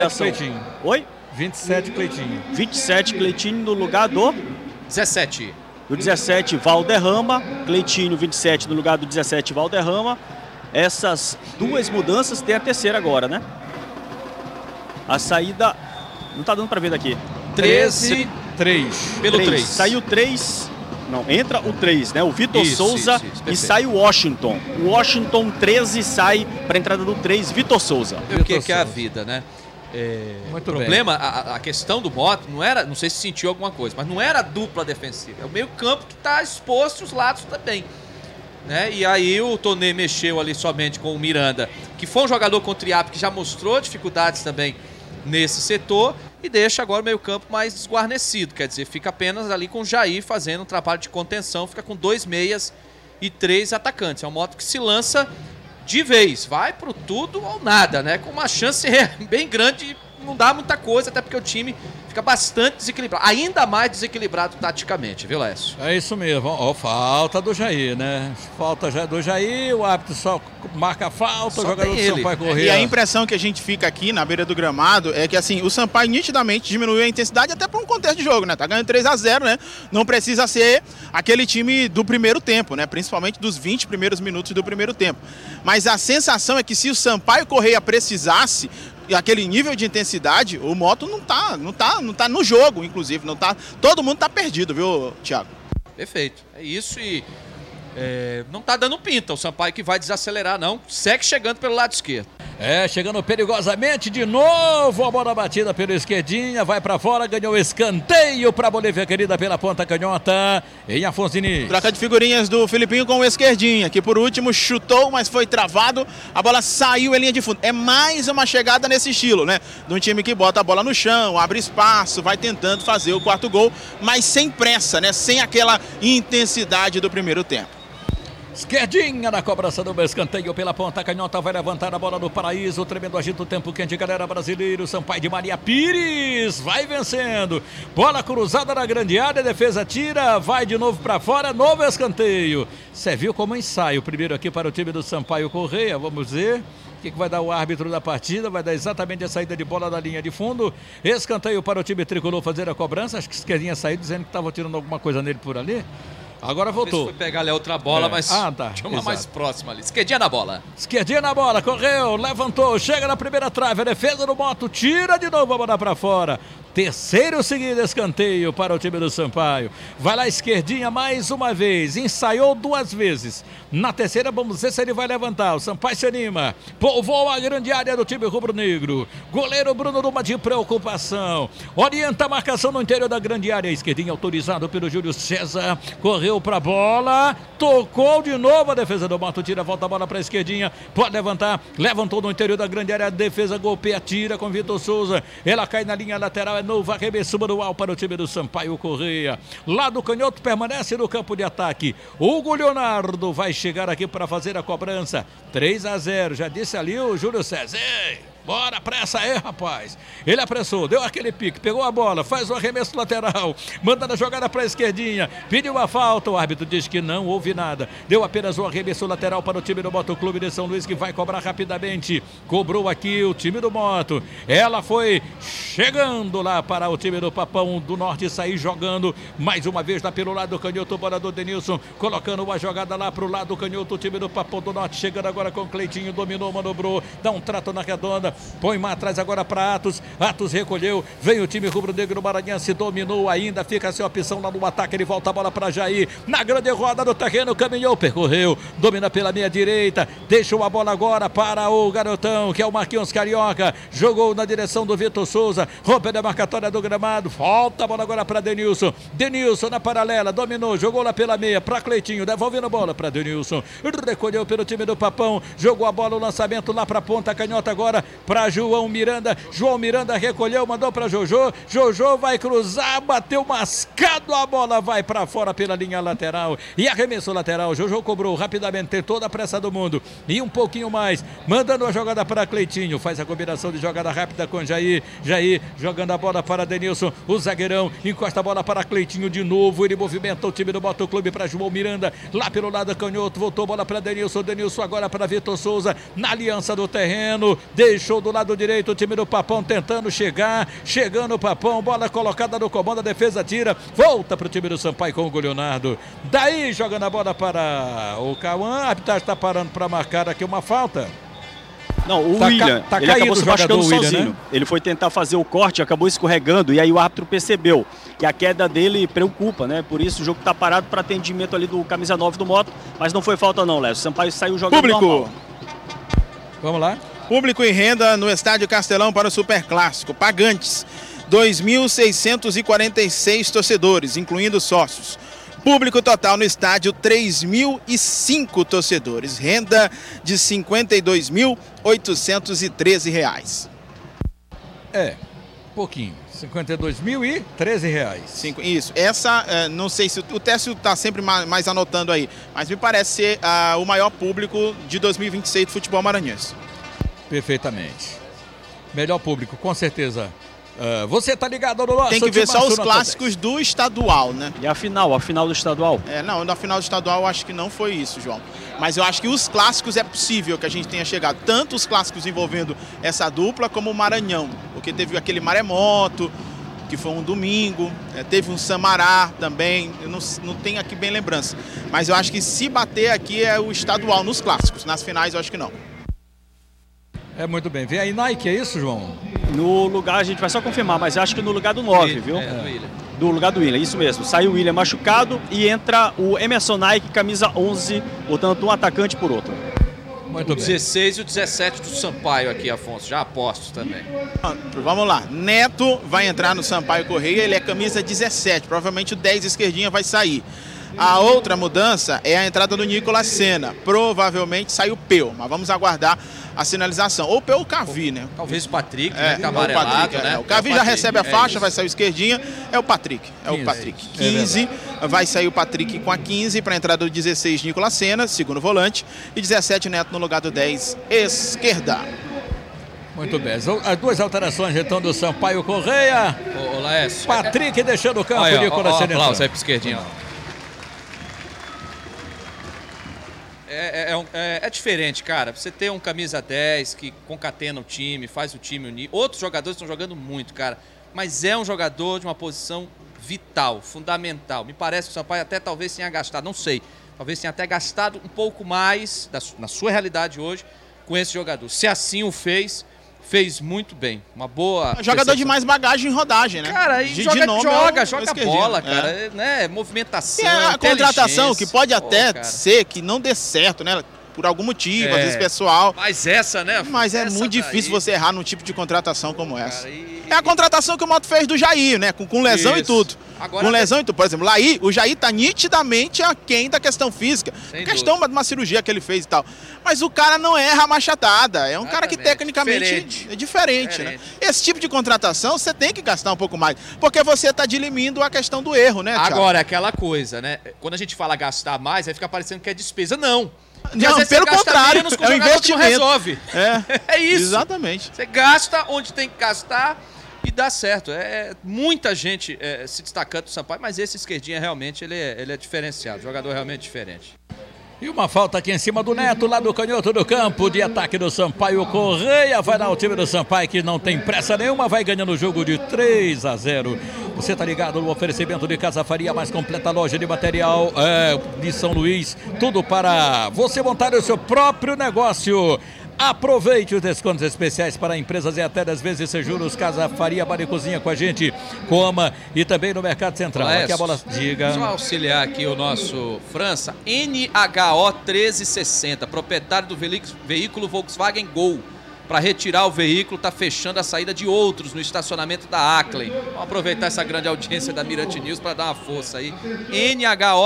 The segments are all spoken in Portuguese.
Cleitinho. Oi? 27, Cleitinho. 27, Cleitinho no lugar do 17. Do 17, Valderrama. Cleitinho, 27, no lugar do 17, Valderrama. Essas duas mudanças, tem a terceira agora, né? A saída... Não tá dando pra ver daqui. 13. 3. Pelo 3. Saiu 3. Não, entra o 3, né? O Vitor Souza isso, e sai o Washington. O Washington 13 sai para a entrada do 3, Vitor Souza. O que é a vida, né? O problema, a questão do Moto não era, não sei se sentiu alguma coisa, mas não era a dupla defensiva. É o meio campo que está exposto os lados também. Né? E aí o Tonê mexeu ali somente com o Miranda, que foi um jogador com o Triap que já mostrou dificuldades também nesse setor. E deixa agora o meio campo mais desguarnecido, quer dizer, fica apenas ali com o Jair fazendo um trabalho de contenção, fica com 2 meias e 3 atacantes. É um Moto que se lança de vez, vai pro tudo ou nada, né? Com uma chance bem grande, não dá muita coisa, até porque o time fica bastante desequilibrado, ainda mais desequilibrado taticamente, viu, Lécio? É isso mesmo, ó, falta do Jair, né? Falta já do Jair, o árbitro só marca a falta, Só o jogador do Sampaio Corrêa. E a impressão que a gente fica aqui na beira do gramado é que assim, o Sampaio nitidamente diminuiu a intensidade até para um contexto de jogo, né? Tá ganhando 3-0, né? Não precisa ser aquele time do primeiro tempo, né? Principalmente dos 20 primeiros minutos do primeiro tempo. Mas a sensação é que se o Sampaio Corrêa precisasse aquele nível de intensidade, o Moto não tá no jogo, inclusive, não tá, todo mundo tá perdido, viu, Thiago? Perfeito, é isso e não tá dando pinta o Sampaio que vai desacelerar não, segue chegando pelo lado esquerdo. Chegando perigosamente de novo, a bola batida pela esquerdinha, vai pra fora, ganhou escanteio pra Bolívia querida pela ponta canhota, em Afonso Diniz. Troca de figurinhas do Filipinho com o esquerdinha, que por último chutou, mas foi travado, a bola saiu em linha de fundo. É mais uma chegada nesse estilo, né? De um time que bota a bola no chão, abre espaço, vai tentando fazer o quarto gol, mas sem pressa, né? Sem aquela intensidade do primeiro tempo. Esquerdinha na cobrança do escanteio pela ponta canhota, vai levantar a bola do Paraíso, tremendo agito, tempo quente, galera brasileiro, Sampaio de Maria Pires, vai vencendo, bola cruzada na grande área, defesa tira, vai de novo para fora, novo escanteio, você viu como ensaio, primeiro aqui para o time do Sampaio Corrêa, vamos ver o que vai dar o árbitro da partida, vai dar exatamente a saída de bola da linha de fundo, escanteio para o time tricolor fazer a cobrança, acho que esquerdinha saiu dizendo que estava tirando alguma coisa nele por ali. Agora voltou. Foi pegar ali a outra bola, mas tinha uma mais próxima ali. Esquerdinha na bola. Esquerdinha na bola, correu, levantou, chega na primeira trave, a defesa do Moto, tira de novo a bola pra fora. Terceiro seguido escanteio para o time do Sampaio. Vai lá esquerdinha mais uma vez, ensaiou 2 vezes. Na terceira vamos ver se ele vai levantar. O Sampaio se anima, povoou a grande área do time rubro-negro. Goleiro Bruno numa de preocupação. Orienta a marcação no interior da grande área. Esquerdinha autorizado pelo Júlio César. Correu pra bola, tocou de novo a defesa do Moto, tira, volta a bola pra esquerdinha. Pode levantar, levantou no interior da grande área. A defesa golpeia, tira com Vitor Souza. Ela cai na linha lateral. Novo arremesso manual para o time do Sampaio Corrêa. Lá do canhoto permanece no campo de ataque. Hugo Leonardo vai chegar aqui para fazer a cobrança. 3-0, já disse ali o Júlio César. Ei, bora, pressa aí, rapaz. Ele apressou, deu aquele pique, pegou a bola, faz o arremesso lateral, mandando a jogada para a esquerdinha, pediu a falta, o árbitro diz que não houve nada, deu apenas o arremesso lateral para o time do Moto Clube de São Luís, que vai cobrar rapidamente. Cobrou aqui o time do Moto, ela foi chegando lá para o time do Papão do Norte, sair jogando mais uma vez lá pelo lado canhoto, bola do Denilson, colocando uma jogada lá para o lado canhoto, o time do Papão do Norte, chegando agora com o Cleitinho, dominou, manobrou, dá um trato na redonda, põe mais atrás agora para Atos. Atos recolheu, vem o time rubro-negro do Maranhense, dominou ainda, fica sem opção lá no ataque, ele volta a bola para Jair, na grande roda do terreno, caminhou, percorreu, domina pela meia direita, deixou a bola agora para o garotão, que é o Marquinhos Carioca, jogou na direção do Vitor Souza, rompendo a marcatória do gramado, volta a bola agora para Denilson, Denilson na paralela, dominou, jogou lá pela meia, para Cleitinho, devolvendo a bola para Denilson, recolheu pelo time do Papão, jogou a bola, o lançamento lá para a ponta canhota agora, para João Miranda recolheu, mandou para Jojo, Jojo vai cruzar, bateu mascado, a bola vai para fora pela linha lateral, e arremesso lateral, Jojo cobrou rapidamente, tem toda a pressa do mundo, e um pouquinho mais, mandando a jogada para Cleitinho, faz a combinação de jogada rápida com Jair, jogando a bola para Denilson, o zagueirão, encosta a bola para Cleitinho de novo, ele movimenta o time do Moto Clube para João Miranda, lá pelo lado canhoto, voltou a bola para Denilson agora para Vitor Souza, na aliança do terreno, deixou Deixou do lado direito o time do Papão tentando chegar. Chegando o Papão. Bola colocada no comando. A defesa tira. Volta para o time do Sampaio com o Leonardo. Daí jogando a bola para o Cauã. A arbitragem está parando para marcar aqui uma falta. Não, o William, ele acabou se machucando sozinho. Né? Ele foi tentar fazer o corte, acabou escorregando, e aí o árbitro percebeu que a queda dele preocupa, né? Por isso o jogo está parado para atendimento ali do camisa 9 do Moto, mas não foi falta não, Léo. O Sampaio saiu jogando normal. Vamos lá. Público e renda no Estádio Castelão para o Superclássico. Pagantes, 2.646 torcedores, incluindo sócios. Público total no estádio, 3.005 torcedores. Renda de R$ 52.813. Pouquinho. R$ 52.013. Isso. Essa, não sei se o Técio está sempre mais anotando aí, mas me parece ser o maior público de 2026 do futebol maranhense. Perfeitamente. Melhor público, com certeza. Você tá ligado no nosso... Tem que ver só os clássicos do estadual, né? E a final do estadual? Não, na final do estadual eu acho que não foi isso, João. Mas eu acho que os clássicos é possível que a gente tenha chegado. Tanto os clássicos envolvendo essa dupla, como o Maranhão. Porque teve aquele Maremoto, que foi um domingo. Teve um Samará também. Eu não tenho aqui bem lembrança. Mas eu acho que se bater aqui é o estadual nos clássicos. Nas finais eu acho que não. Muito bem. Vem aí Nike, é isso, João? No lugar, a gente vai só confirmar, mas acho que no lugar do 9, viu? Do lugar do William, isso mesmo. Sai o William machucado e entra o Emerson Nike, camisa 11, botando um atacante por outro. Muito bem. 16 e o 17 do Sampaio aqui, Afonso, já aposto também. Vamos lá, Neto vai entrar no Sampaio Correia, ele é camisa 17, provavelmente o 10 esquerdinha vai sair. A outra mudança é a entrada do Nicolas Senna, provavelmente sai o Peu, mas vamos aguardar a sinalização. Ou Peu ou Cavi, né? Talvez o Patrick, né? Que tá amarelado, né? O Cavi já recebe a faixa, vai sair o esquerdinha, é o Patrick. 15, vai sair o Patrick com a 15 para a entrada do 16, Nicolas Senna, segundo volante, e 17, Neto no lugar do 10, esquerda. Muito bem. As duas alterações então do Sampaio Correia. Ô Laércio. Patrick deixando o campo, Nicolas Senna. Ó, sai pro esquerdinho, ó. É diferente, cara. Você ter um camisa 10 que concatena o time, faz o time unir. Outros jogadores estão jogando muito, cara. Mas é um jogador de uma posição vital, fundamental. Me parece que o Sampaio até talvez tenha gastado, não sei. Talvez tenha até gastado um pouco mais, na sua realidade hoje, com esse jogador. Se assim o fez muito bem. Uma boa... Jogador de mais bagagem em rodagem, né? Cara, e joga bola, cara. Né? Movimentação, a contratação que pode até ser que não dê certo, né? Por algum motivo, às vezes pessoal. Mas essa, né? Mas é muito difícil você errar num tipo de contratação como essa. É a contratação que o Moto fez do Jair, né? Com lesão e tudo. Agora, com lesão e tudo. Por exemplo, lá aí, o Jair tá nitidamente aquém da questão física. Questão de uma cirurgia que ele fez e tal. Mas o cara não erra a machatada. É um cara que tecnicamente é diferente, né? Esse tipo de contratação você tem que gastar um pouco mais. Porque você tá dilimindo a questão do erro, né, Thiago? Agora, aquela coisa, né? Quando a gente fala gastar mais, aí fica parecendo que é despesa. Não, pelo contrário, é um investimento. Não resolve. É isso. Exatamente. Você gasta onde tem que gastar e dá certo. Muita gente se destacando do Sampaio, mas esse esquerdinha realmente ele é diferenciado, jogador realmente diferente. E uma falta aqui em cima do Neto, lá do canhoto do campo de ataque do Sampaio Correia. Vai dar o time do Sampaio que não tem pressa nenhuma, vai ganhando o jogo de 3-0. Você tá ligado no oferecimento de Casa Faria, mais completa loja de material de São Luís. Tudo para você montar o seu próprio negócio. Aproveite os descontos especiais para empresas e até 10 vezes sem juros. Casa Faria, Bar e Cozinha com a gente, Coma e também no Mercado Central. Aqui a bola diga. Só auxiliar aqui o nosso França, NHO 1360, proprietário do veículo Volkswagen Gol. Para retirar o veículo, está fechando a saída de outros no estacionamento da Ackley. Vamos aproveitar essa grande audiência da Mirante News para dar uma força aí. NHO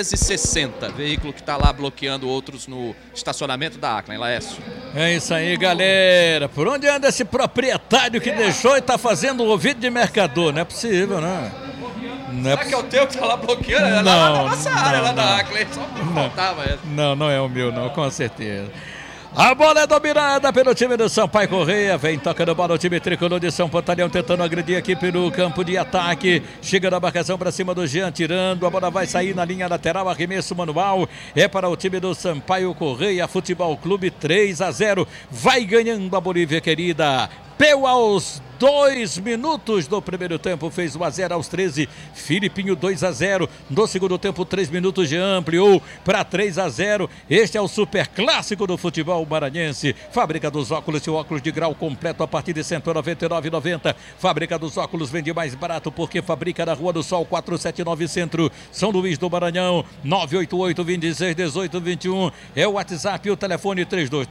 1360, veículo que está lá bloqueando outros no estacionamento da Ackley, Laércio. É isso aí, galera. Por onde anda esse proprietário que deixou e está fazendo o ouvido de mercador? Não é possível, né? Será que é o teu que tá lá bloqueando? É lá na nossa área, lá da Ackley. Só faltava essa. Não é o meu, não, com certeza. A bola é dominada pelo time do Sampaio Correia. Vem tocando bola o time tricolor de São Pantalhão, tentando agredir aqui pelo campo de ataque. Chega na marcação para cima do Jean, tirando. A bola vai sair na linha lateral. Arremesso manual. É para o time do Sampaio Correia Futebol Clube. 3-0. Vai ganhando a Bolívia querida. Peu aos 2 minutos do primeiro tempo, fez 1-0 aos 13, Filipinho 2-0, no segundo tempo 3 minutos de ampliou para 3-0, este é o super clássico do futebol maranhense, fábrica dos óculos e óculos de grau completo a partir de R$ 199,90, fábrica dos óculos vende mais barato porque fabrica na Rua do Sol 479 Centro, São Luís do Maranhão, 988-26-18-21, é o WhatsApp e o telefone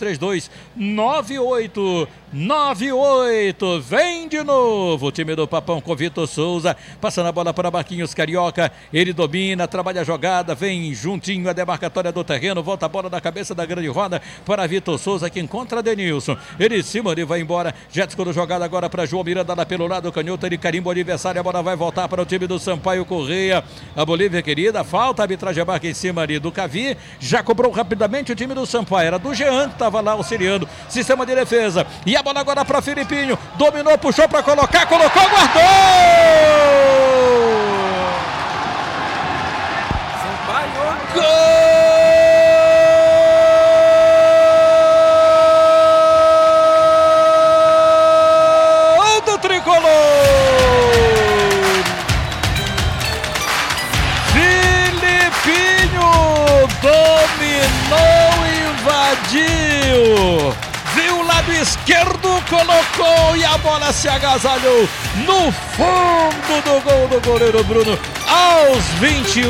3232-9898, vem de novo o time do Papão com Vitor Souza, passando a bola para Marquinhos Carioca, ele domina, trabalha a jogada, vem juntinho a demarcatória do terreno, volta a bola na cabeça da grande roda para Vitor Souza que encontra Denilson, ele em cima, ele vai embora, Jetson jogada agora para João Miranda lá pelo lado canhoto, ele carimba o adversário, a bola vai voltar para o time do Sampaio Correia, a Bolívia querida, falta, a arbitragem marca em cima ali do Cavi, já cobrou rapidamente o time do Sampaio, era do Jean que estava lá auxiliando, sistema de defesa, e a bola agora para Filipinho, dominou, puxou para colocar, colocou, guardou! Sampaio! Gol do tricolor! Filipinho dominou, invadiu! Viu o lado esquerdo, colocou e a bola se agasalhou no fundo do gol do goleiro Bruno aos 21.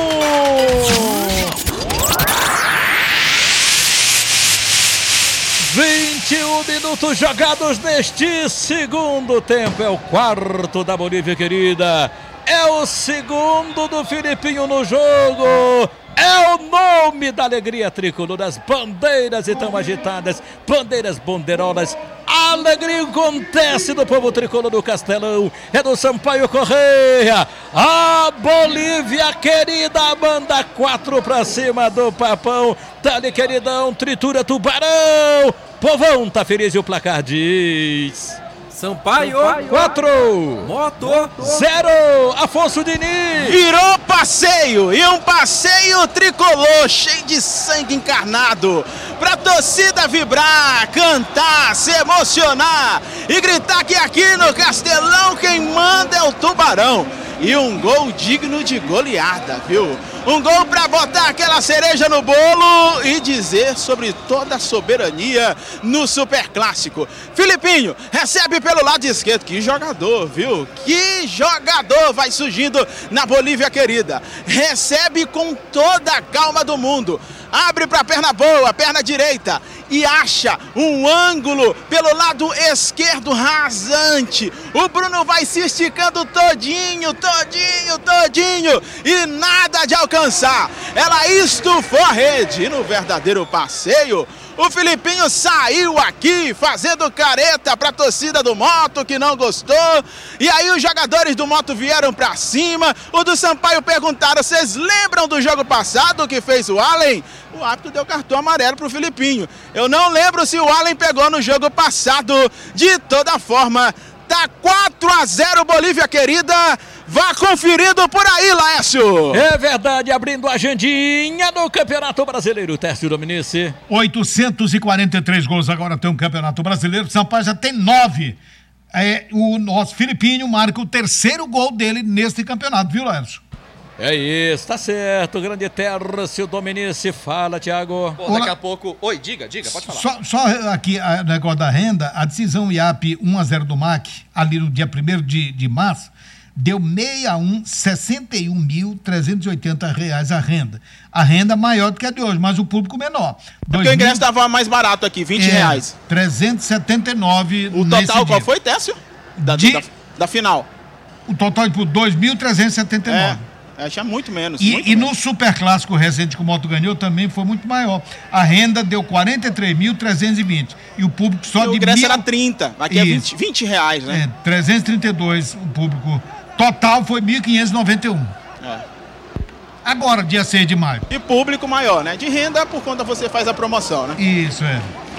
21 minutos jogados neste segundo tempo. É o quarto da Bolívia querida. É o segundo do Filipinho no jogo. É o nome da alegria tricolor, as bandeiras estão agitadas, bandeiras bandeirolas, a alegria acontece do povo tricolor do Castelão, é do Sampaio Correia, a Bolívia querida, manda 4 pra cima do Papão, tá ali queridão, tritura Tubarão, povão tá feliz e o placar diz... Sampaio 4, Moto 0, Afonso Diniz. Virou passeio, e um passeio tricolor, cheio de sangue encarnado, pra torcida vibrar, cantar, se emocionar e gritar que aqui no Castelão quem manda é o Tubarão. E um gol digno de goleada, viu? Um gol para botar aquela cereja no bolo e dizer sobre toda a soberania no Superclássico. Filipinho recebe pelo lado esquerdo. Que jogador, viu? Que jogador vai surgindo na Bolívia querida. Recebe com toda a calma do mundo. Abre para a perna boa, perna direita. E acha um ângulo pelo lado esquerdo rasante. O Bruno vai se esticando todinho. E nada de alcançar. Ela estufou a rede. E no verdadeiro passeio, o Filipinho saiu aqui fazendo careta para a torcida do Moto que não gostou. E aí os jogadores do Moto vieram para cima. O do Sampaio perguntaram: vocês lembram do jogo passado que fez o Allen? O árbitro deu cartão amarelo para o Filipinho. Eu não lembro se o Allen pegou no jogo passado. De toda forma, tá 4-0 Bolívia querida. Vá conferindo por aí, Laércio. É verdade, abrindo a agendinha no Campeonato Brasileiro. Tércio Dominici. 843 gols agora tem um Campeonato Brasileiro. Sampaio já tem 9. O nosso Filipinho marca o 3º gol dele neste campeonato, viu, Laércio? É isso, tá certo. Grande Tércio Dominici. Fala, Thiago. Pô, daqui a pouco... Oi, diga, pode falar. Só aqui, o negócio da renda, a decisão IAP 1-0 do MAC, ali no dia 1º de março, deu 61.380 reais a renda. A renda maior do que a de hoje, mas o público menor. Porque o ingresso estava mais barato aqui, 20 reais. 379. O total qual foi, Tércio? Da final. O total por 2.379. Tinha muito menos. E no Superclássico recente que o Moto ganhou também foi muito maior. A renda deu 43.320. E o público só de o ingresso era 30. Aqui é 20 reais, né? 332 o público. Total foi 1.591. Agora, dia 6 de maio. E público maior, né? De renda, por conta você faz a promoção, né? Isso,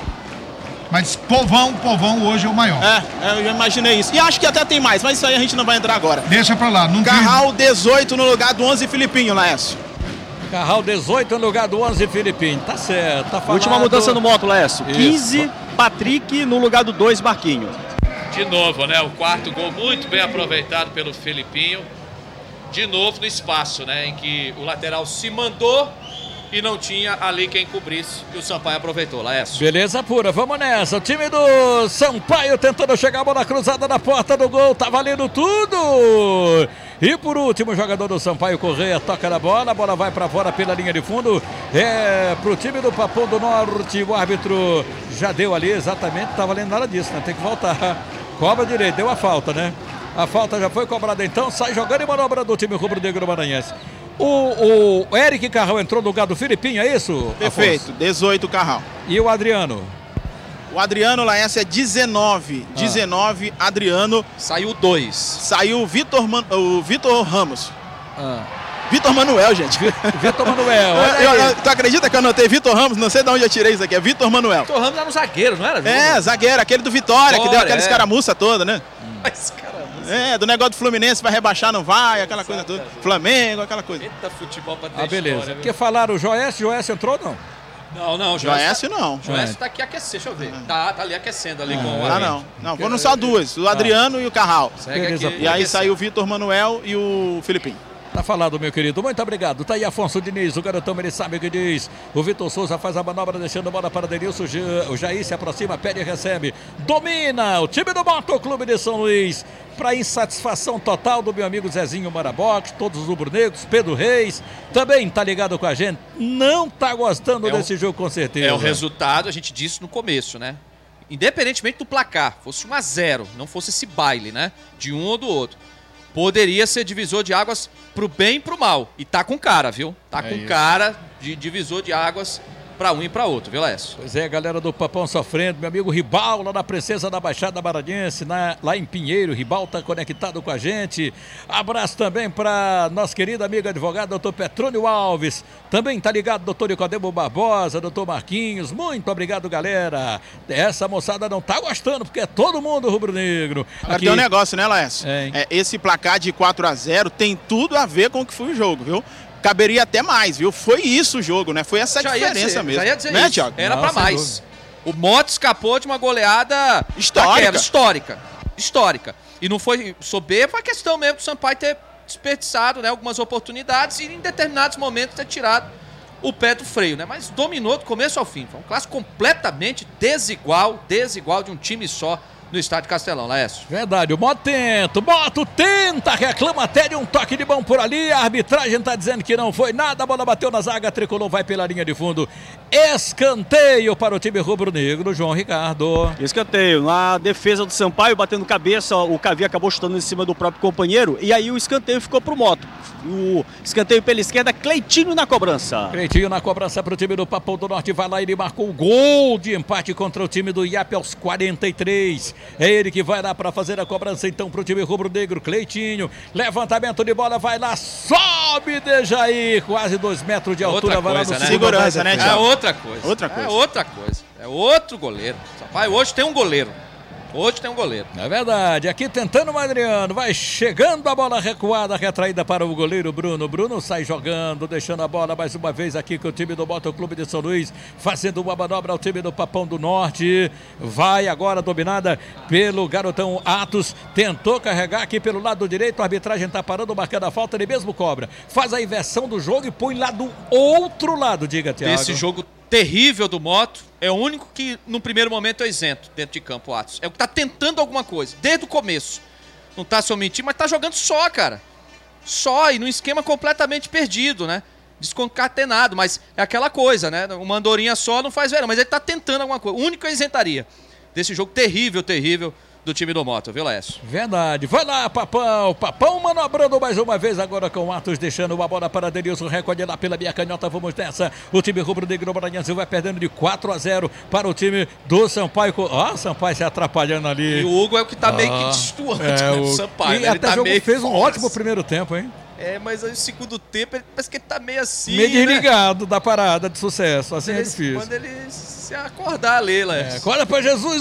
Mas Povão hoje é o maior. Eu já imaginei isso. E acho que até tem mais, mas isso aí a gente não vai entrar agora. Deixa pra lá. Não Carral 18 no lugar do 11 Filipinho, Laércio. Carral 18 no lugar do 11 Filipinho. Tá certo, tá falado. Última mudança no moto, Laércio. 15, Patrick no lugar do 2, Marquinho. De novo, né? O quarto gol muito bem aproveitado pelo Filipinho. De novo no espaço, né? Em que o lateral se mandou e não tinha ali quem cobrisse. E o Sampaio aproveitou, Laércio. Beleza pura, vamos nessa. O time do Sampaio tentando chegar a bola cruzada na porta do gol. Tá valendo tudo. E por último, o jogador do Sampaio Correia toca na bola. A bola vai pra fora pela linha de fundo. É pro time do Papão do Norte. O árbitro já deu ali exatamente. Tá valendo nada disso, né? Tem que voltar. Cobra direito, deu a falta, né? A falta já foi cobrada então. Sai jogando e manobra do time rubro-negro maranhense. O Eric Carral entrou no lugar do Filipinho, é isso? Perfeito, Afonso? 18 Carral. E o Adriano? O Adriano Laércio é 19. 19, Adriano. Saiu 2. Saiu o Vitor Ramos. Vitor Manuel, gente. Vitor Manuel. Tu acredita que eu anotei Vitor Ramos? Não sei de onde eu tirei isso aqui. É Vitor Manuel. Vitor Ramos era um zagueiro, não era? Zagueiro. Aquele do Vitória, que deu aquela escaramuça toda, né? Escaramuça. Do negócio do Fluminense, vai rebaixar, não vai, aquela coisa toda. Flamengo, aquela coisa. Eita, futebol pra ter beleza. história, Porque falaram o Joécio entrou ou não? Não, Joécio não. Joécio tá aqui aquecendo, deixa eu ver. Tá ali aquecendo ali com o Não, foram só duas, o Adriano e o Carral. Beleza. E aí saiu o Vitor Manuel e o Filipinho. Tá falado, meu querido. Muito obrigado. Tá aí Afonso Diniz, o garotão, ele sabe o que diz. O Vitor Souza faz a manobra, deixando a bola para Denilson. O Jair se aproxima, pede e recebe. Domina o time do Motoclube de São Luís. Para insatisfação total do meu amigo Zezinho Marabox, todos os rubro-negros, Pedro Reis, também tá ligado com a gente. Não tá gostando desse jogo, com certeza. É o resultado, a gente disse no começo, né? Independentemente do placar, fosse 1-0, não fosse esse baile, né? De um ou do outro. Poderia ser divisor de águas pro bem e pro mal. E tá com cara, viu? Tá com cara de divisor de águas para um e para outro, viu, Lécio? Pois é, galera do Papão sofrendo. Meu amigo Ribal, lá na Princesa da Baixada Maranhense, lá em Pinheiro. Ribal tá conectado com a gente. Abraço também para nossa querida amiga advogada, doutor Petrônio Alves. Também tá ligado, doutor Nicodemo Barbosa, doutor Marquinhos. Muito obrigado, galera. Essa moçada não tá gostando, porque é todo mundo rubro-negro. Agora tem um negócio, né, Laércio? Esse placar de 4-0 tem tudo a ver com o que foi o jogo, viu? Caberia até mais, viu? Foi isso o jogo, né? Foi essa diferença mesmo. Já ia dizer né, isso. Thiago? Era pra mais. O Moto escapou de uma goleada histórica. E não foi soberba, foi a questão mesmo do Sampaio ter desperdiçado, né, algumas oportunidades e em determinados momentos ter tirado o pé do freio, né? Mas dominou do começo ao fim. Foi um clássico completamente desigual de um time só no estádio Castelão, Laércio. Verdade, o Moto tenta, reclama até de um toque de mão por ali, a arbitragem tá dizendo que não foi nada, a bola bateu na zaga, tricolor vai pela linha de fundo, escanteio para o time rubro-negro, João Ricardo. Escanteio, na defesa do Sampaio, batendo cabeça, o Cavi acabou chutando em cima do próprio companheiro, e aí o escanteio ficou pro Moto. O escanteio pela esquerda, Cleitinho na cobrança. Cleitinho na cobrança para o time do Papão do Norte, vai lá, ele marcou o gol de empate contra o time do IAP aos 43. É ele que vai lá para fazer a cobrança então para o time rubro-negro. Cleitinho, levantamento de bola, vai lá, sobe Dejair, quase 2 metros de altura, vai lá no segurança, né, Thiago? É outra coisa. É outro goleiro. Sampaio hoje tem um goleiro. É verdade, aqui tentando o Adriano, vai chegando a bola recuada, retraída para o goleiro Bruno. Bruno sai jogando, deixando a bola mais uma vez aqui com o time do Motoclube de São Luís, fazendo uma manobra ao time do Papão do Norte. Vai agora dominada pelo garotão Atos, tentou carregar aqui pelo lado direito, a arbitragem está parando, marcando a falta, ele mesmo cobra. Faz a inversão do jogo e põe lá do outro lado, diga, Thiago. Esse jogo terrível do Moto, é o único que no primeiro momento é isento dentro de campo, o Atos. É o que tá tentando alguma coisa, desde o começo. Não tá se omitindo, mas tá jogando só, cara. Só, e num esquema completamente perdido, né? Desconcatenado, mas é aquela coisa, né? Uma andorinha só não faz verão, mas ele tá tentando alguma coisa. O único que eu isentaria desse jogo terrível do time do Moto, viu, Laércio? Verdade. Vai lá, Papão manobrando mais uma vez agora com o Atos, deixando uma bola para Denilson, recorde lá pela minha canhota, vamos nessa. O time rubro-negro maranhense vai perdendo de 4-0 para o time do Sampaio. Sampaio se atrapalhando ali. E o Hugo é o que tá meio que destoante, né, o Sampaio. E até o jogo fez um ótimo primeiro tempo, hein? Mas aí o segundo tempo, parece que ele tá meio assim, meio desligado da parada de sucesso, assim é difícil. Quando ele se acordar ali, Léo. Acorda pra Jesus,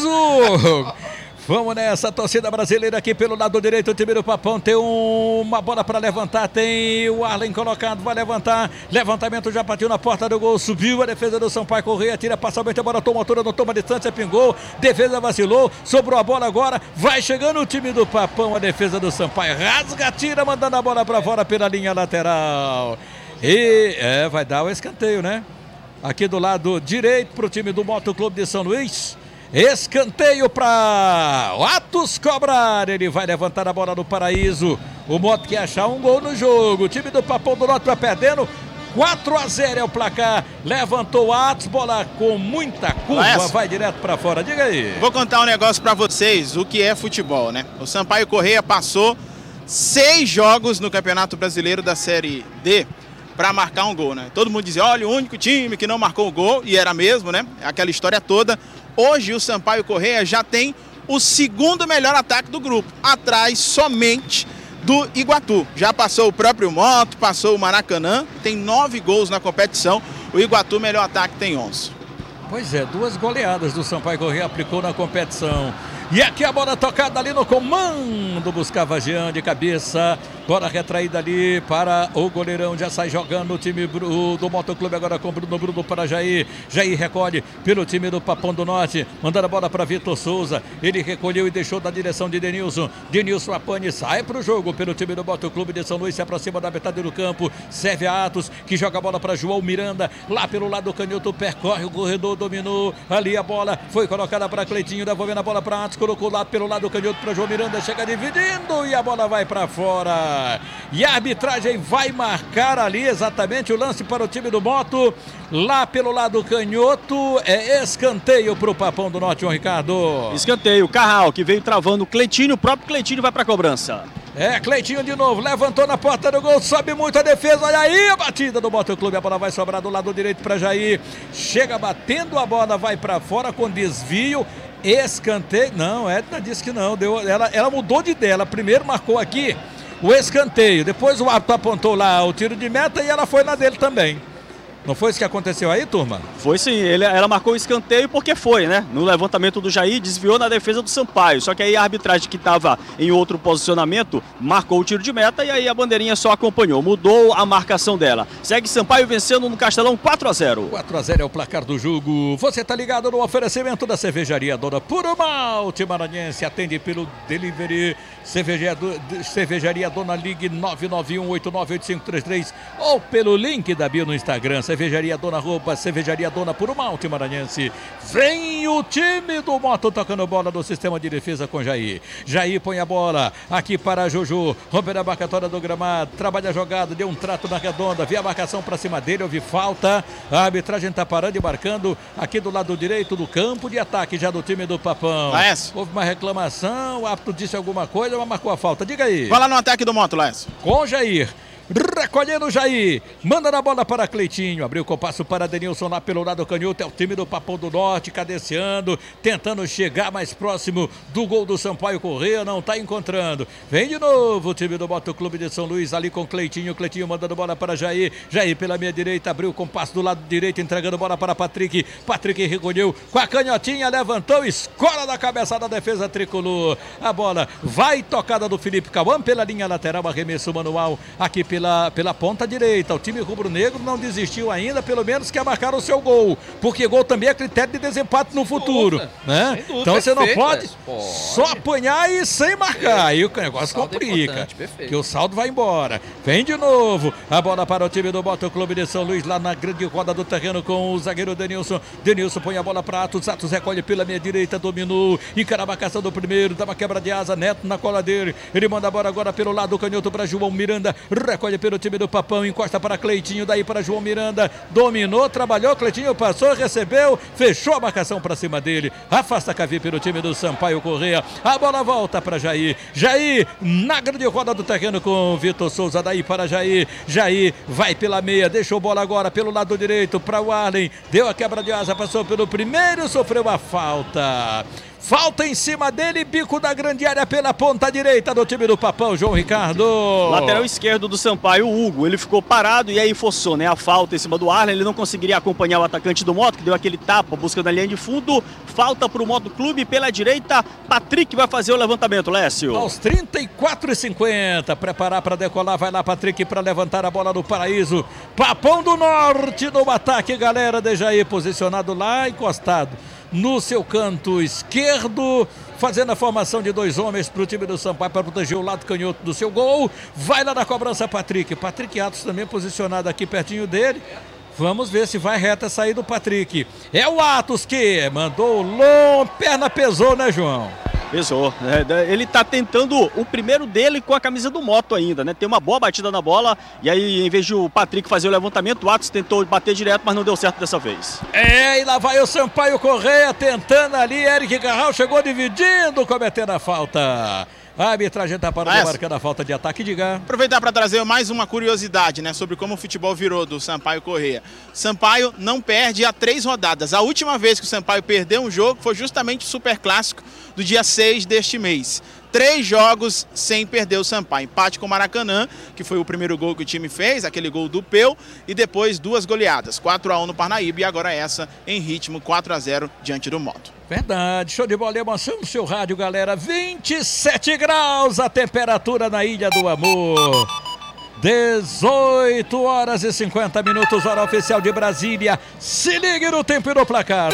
Vamos nessa, torcida brasileira aqui pelo lado direito, o time do Papão tem uma bola para levantar, tem o Arlen colocado, vai levantar, levantamento já partiu na porta do gol, subiu a defesa do Sampaio Correia, tira passamento, a bola toma altura, não toma distância, pingou, defesa vacilou, sobrou a bola agora, vai chegando o time do Papão, a defesa do Sampaio, rasga, tira, mandando a bola para fora pela linha lateral. E vai dar o escanteio, né? Aqui do lado direito para o time do Motoclube de São Luís. Escanteio para o Atos cobrar. Ele vai levantar a bola no Paraíso. O Moto quer achar um gol no jogo. O time do Papão do Norte vai perdendo. 4-0 é o placar. Levantou o Atos, bola com muita curva, vai direto para fora. Diga aí. Vou contar um negócio para vocês, o que é futebol, né? O Sampaio Correia passou 6 jogos no Campeonato Brasileiro da Série D para marcar um gol, né? Todo mundo dizia, olha, o único time que não marcou o gol, e era mesmo, né? Aquela história toda. Hoje o Sampaio Correia já tem o 2º melhor ataque do grupo, atrás somente do Iguatu. Já passou o próprio Moto, passou o Maracanã, tem 9 gols na competição. O Iguatu, melhor ataque, tem 11. Pois é, 2 goleadas do Sampaio Correia aplicou na competição. E aqui a bola tocada ali no comando, buscava Jean de cabeça, bola retraída ali para o goleirão, já sai jogando o time do Motoclube agora com Bruno para Jair, Jair recolhe pelo time do Papão do Norte, mandando a bola para Vitor Souza, ele recolheu e deixou da direção de Denilson, Denilson Apane sai para o jogo pelo time do Motoclube de São Luís, se aproxima da metade do campo, serve a Atos, que joga a bola para João Miranda, lá pelo lado do canhoto, percorre o corredor, dominou, ali a bola foi colocada para Cleitinho, devolvendo a bola para Atos, colocou lá pelo lado canhoto para João Miranda, chega dividindo e a bola vai para fora. E a arbitragem vai marcar ali exatamente o lance para o time do Moto. Lá pelo lado canhoto é escanteio para o Papão do Norte, João Ricardo. Escanteio, Carral que veio travando o Cleitinho, o próprio Cleitinho vai para a cobrança. Cleitinho de novo, levantou na porta do gol, sobe muito a defesa, olha aí a batida do Motoclube, a bola vai sobrar do lado direito para Jair, chega batendo a bola, vai para fora com desvio, escanteio, não, Edna disse que não, ela mudou de ideia, ela primeiro marcou aqui o escanteio, depois o árbitro apontou lá o tiro de meta e ela foi na dele também. Não foi isso que aconteceu aí, turma? Foi sim, ela marcou o escanteio porque foi, né? No levantamento do Jair, desviou na defesa do Sampaio. Só que aí a arbitragem que estava em outro posicionamento marcou o tiro de meta e aí a bandeirinha só acompanhou. Mudou a marcação dela. Segue Sampaio vencendo no Castelão 4-0. 4-0 é o placar do jogo. Você tá ligado no oferecimento da cervejaria Dona Puro Malte Maranhense. Atende pelo delivery. Cervejaria Dona Ligue 991898533 ou pelo link da bio no Instagram. Cervejaria Dona Cervejaria Dona Puro Malte Maranhense. Vem o time do Moto tocando bola do sistema de defesa com Jair. Jair põe a bola aqui para Jojo. Romper a marcatória do gramado. Trabalha a jogada, deu um trato na redonda. Vi a marcação para cima dele, houve falta. A arbitragem está parando e marcando aqui do lado direito do campo de ataque já do time do Papão. Laércio. Houve uma reclamação, o árbitro disse alguma coisa, mas marcou a falta. Diga aí. Vai lá no ataque do Moto, Laércio. Com Jair. Recolhendo o Jair, manda na bola para Cleitinho, abriu o compasso para Denilson lá pelo lado canhoto, é o time do Papão do Norte, cadenciando, tentando chegar mais próximo do gol do Sampaio Correia, não está encontrando, vem de novo o time do Motoclube de São Luís ali com Cleitinho mandando bola para Jair, Jair pela meia direita, abriu o compasso do lado direito, entregando bola para Patrick recolheu com a canhotinha, levantou, escola da cabeça da defesa tricolor, a bola vai tocada do Felipe Cauã pela linha lateral, arremesso manual aqui pela ponta direita. O time rubro-negro não desistiu ainda, pelo menos quer marcar o seu gol, porque gol também é critério de desempate no futuro, né? Dúvida, então você não pode só apanhar e sem marcar, aí o negócio complica, que o saldo vai embora. Vem de novo a bola para o time do Motoclube de São Luís, lá na grande roda do terreno com o zagueiro Denilson põe a bola para Atos recolhe pela meia direita, dominou, encara a marcação do primeiro, dá uma quebra de asa, Neto na cola dele, ele manda a bola agora pelo lado canhoto para João Miranda, recolhe pelo time do Papão, encosta para Cleitinho, daí para João Miranda, dominou, trabalhou, Cleitinho passou, recebeu, fechou a marcação para cima dele, afasta Cavi pelo time do Sampaio Correia, a bola volta para Jair, na grande roda do terreno com Vitor Souza, daí para Jair vai pela meia, deixou bola agora pelo lado direito para o Arlen, deu a quebra de asa, passou pelo primeiro, sofreu a falta. Falta em cima dele, bico da grande área pela ponta direita do time do Papão, João Ricardo. Lateral esquerdo do Sampaio, o Hugo, ele ficou parado e aí forçou, né, a falta em cima do Arlen, ele não conseguiria acompanhar o atacante do Moto, que deu aquele tapa, buscando a linha de fundo. Falta para o Moto Clube pela direita, Patrick vai fazer o levantamento, Lécio. Aos 34,50, preparar para decolar, vai lá Patrick para levantar a bola do Paraíso. Papão do Norte no ataque, galera, Dejaí posicionado lá, encostado no seu canto esquerdo, fazendo a formação de 2 homens para o time do Sampaio para proteger o lado canhoto do seu gol. Vai lá na cobrança Patrick Atos também posicionado aqui pertinho dele. Vamos ver se vai reta sair do Patrick. É o Atos que mandou longo, perna pesou, né, João? Pesou. Ele tá tentando o primeiro dele com a camisa do Moto ainda, né? Tem uma boa batida na bola e aí, em vez de o Patrick fazer o levantamento, o Atos tentou bater direto, mas não deu certo dessa vez. E lá vai o Sampaio Correia tentando ali, Eric Carral chegou dividindo, cometendo a falta. A arbitragem está parando, marcando a falta de ataque, diga. Aproveitar para trazer mais uma curiosidade, né, sobre como o futebol virou do Sampaio Correia. Sampaio não perde há 3 rodadas. A última vez que o Sampaio perdeu um jogo foi justamente o Superclássico do dia 6 deste mês. 3 jogos sem perder o Sampaio. Empate com o Maracanã, que foi o primeiro gol que o time fez, aquele gol do Peu, e depois 2 goleadas, 4-1 no Parnaíba e agora essa em ritmo 4-0 diante do Moto. Verdade, show de bola, emoção no seu rádio, galera. 27 graus a temperatura na Ilha do Amor. 18 horas e 50 minutos, hora oficial de Brasília. Se ligue no tempo e no placar.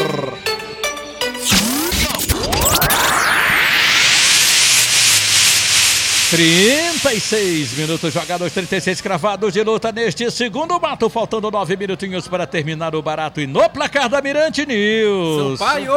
36 minutos jogados, 36 cravados de luta neste segundo mato, faltando 9 minutinhos para terminar o barato. E no placar da Mirante News, Sampaio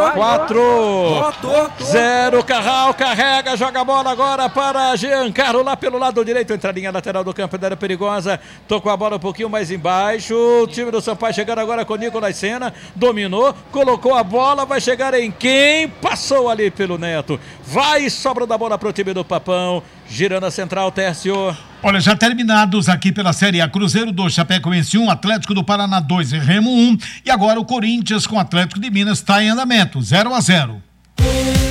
4-0, Carral carrega, joga a bola agora para Giancarlo lá pelo lado direito, entra a linha lateral do campo, da área perigosa, tocou a bola um pouquinho mais embaixo, o time do Sampaio chegando agora com o Nicolas Senna, dominou, colocou a bola, vai chegar em quem? Passou ali pelo Neto, vai, sobra da bola para o time do Papão. Girando a central, Tércio. Olha, já terminados aqui pela Série A, Cruzeiro 2, Chapecoense 1, Atlético do Paraná 2 e Remo 1. E agora o Corinthians com o Atlético de Minas está em andamento, 0-0.